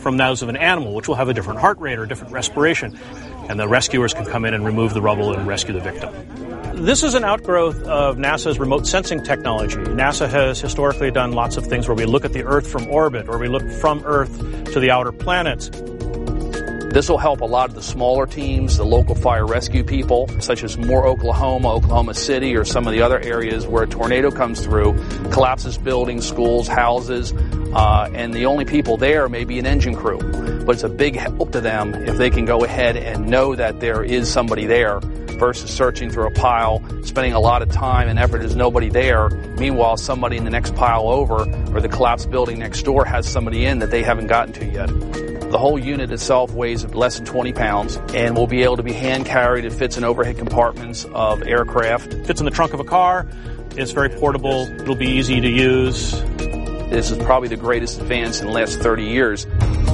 from those of an animal, which will have a different heart rate or different respiration. And the rescuers can come in and remove the rubble and rescue the victim. This is an outgrowth of NASA's remote sensing technology. NASA has historically done lots of things where we look at the Earth from orbit, or we look from Earth to the outer planets. This will help a lot of the smaller teams, the local fire rescue people, such as Moore, Oklahoma, Oklahoma City, or some of the other areas where a tornado comes through, collapses buildings, schools, houses, and the only people there may be an engine crew. But it's a big help to them if they can go ahead and know that there is somebody there versus searching through a pile, spending a lot of time and effort, there's nobody there. Meanwhile, somebody in the next pile over or the collapsed building next door has somebody in that they haven't gotten to yet. The whole unit itself weighs less than 20 pounds and will be able to be hand carried. It fits in overhead compartments of aircraft. Fits in the trunk of a car. It's very portable. It'll be easy to use. This is probably the greatest advance in the last 30 years.